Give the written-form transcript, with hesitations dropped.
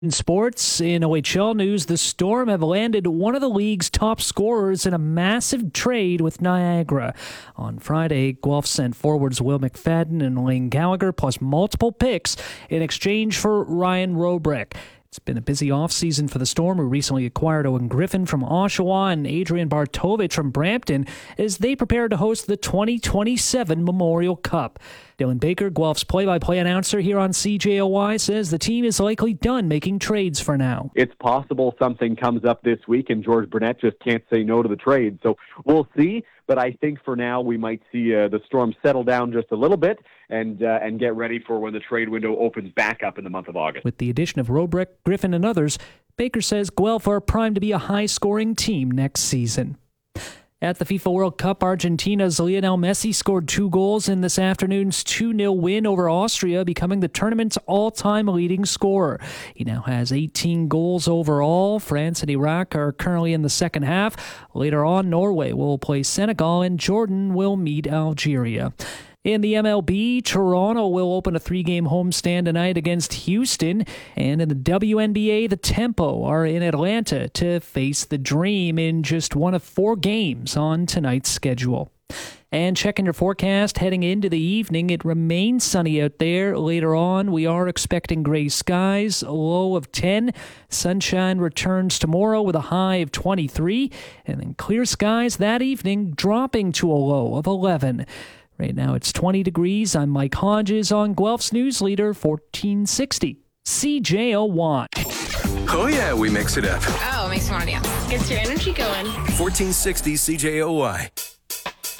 In sports, in OHL news, the Storm have landed one of the league's top scorers in a massive trade with Niagara. On Friday, Guelph sent forwards Will McFadden and Lane Gallagher plus multiple picks in exchange for Ryan Robrek. It's been a busy offseason for the Storm, who recently acquired Owen Griffin from Oshawa and Adrian Bartovich from Brampton as they prepare to host the 2027 Memorial Cup. Dylan Baker, Guelph's play-by-play announcer here on CJOY, says the team is likely done making trades for now. It's possible something comes up this week and George Burnett just can't say no to the trade. So we'll see, but I think for now we might see the Storm settle down just a little bit and get ready for when the trade window opens back up in the month of August. With the addition of Robrek, Griffin, and others, Baker says Guelph are primed to be a high-scoring team next season. At the FIFA World Cup, Argentina's Lionel Messi scored 2 goals in this afternoon's 2-0 win over Austria, becoming the tournament's all-time leading scorer. He now has 18 goals overall. France and Iraq are currently in the second half. Later on, Norway will play Senegal and Jordan will meet Algeria. In the MLB, Toronto will open a 3-game homestand tonight against Houston. And in the WNBA, the Tempo are in Atlanta to face the Dream in just one of 4 games on tonight's schedule. And checking your forecast heading into the evening, it remains sunny out there. Later on, we are expecting gray skies, a low of 10. Sunshine returns tomorrow with a high of 23. And then clear skies that evening, dropping to a low of 11. Right now it's 20 degrees. I'm Mike Hodges on Guelph's News Leader 1460 CJOY. Oh yeah, we mix it up. Oh, it makes me want to dance. Gets your energy going. 1460 CJOY.